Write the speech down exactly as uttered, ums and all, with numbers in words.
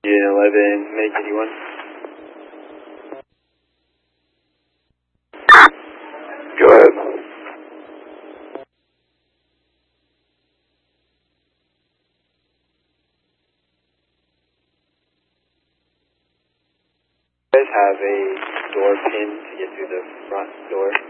eleven, make eighty-one. Go ahead. You guys have a door pin to get through the front door.